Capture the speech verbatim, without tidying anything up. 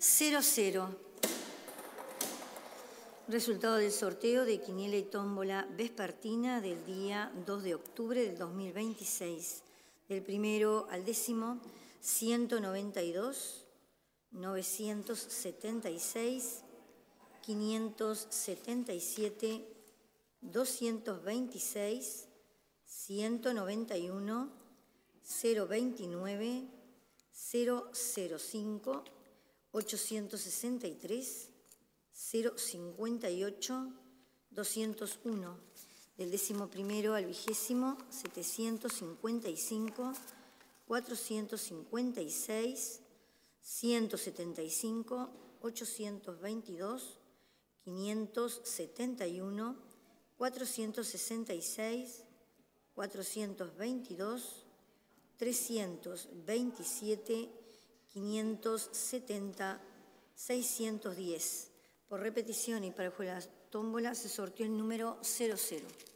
cero cero. Resultado del sorteo de quiniela y tómbola vespertina del día dos de octubre del dos mil veintiséis. Del primero al décimo, ciento noventa y dos, novecientos setenta y seis, quinientos setenta y siete, doscientos veintiséis, ciento noventa y uno, cero veintinueve, cero cero cinco, ochocientos sesenta y tres, cero cincuenta y ocho, doscientos uno. Del décimo primero al vigésimo, setecientos cincuenta y cinco, cuatrocientos cincuenta y seis, ciento setenta y cinco, ochocientos veintidós, quinientos setenta y uno, cuatrocientos sesenta y seis, cuatrocientos veintidós, trescientos veintisiete, quinientos setenta, seiscientos diez. Por repetición y para el juego de la tómbola se sorteó el número cero cero.